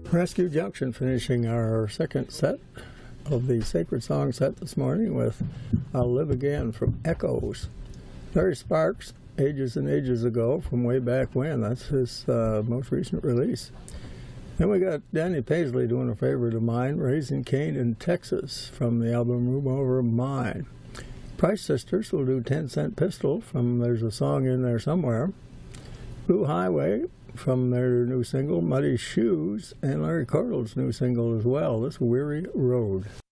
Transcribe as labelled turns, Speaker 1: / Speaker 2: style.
Speaker 1: Rescue Junction finishing our second set of the Sacred Song set this morning with I'll Live Again from Echoes. Larry Sparks, ages and ages ago, from way back when. That's his most recent release. Then we got Danny Paisley doing a favorite of mine, Raising Cain in Texas, from the album Room Over Mine. Price Sisters will do 10 Cent Pistol from There's a Song in There Somewhere. Blue Highway from their new single, Muddy Shoes, and Larry Cordell's new single as well, This Weary Road.